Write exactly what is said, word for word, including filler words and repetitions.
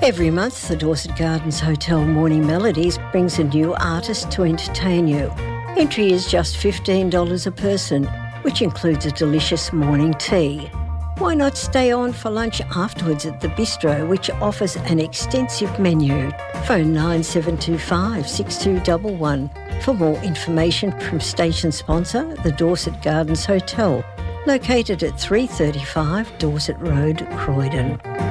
Every month, the Dorset Gardens Hotel Morning Melodies brings a new artist to entertain you. Entry is just fifteen dollars a person, which includes a delicious morning tea. Why not stay on for lunch afterwards at the bistro, which offers an extensive menu? Phone nine seven two five, six two one one for more information from station sponsor, the Dorset Gardens Hotel, located at three thirty-five Dorset Road, Croydon.